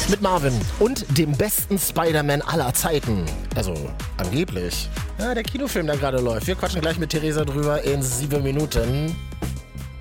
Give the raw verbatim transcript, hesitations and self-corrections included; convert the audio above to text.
mit Marvin und dem besten Spider-Man aller Zeiten. Also, angeblich. Ja, der Kinofilm, der gerade läuft. Wir quatschen gleich mit Theresa drüber in sieben Minuten.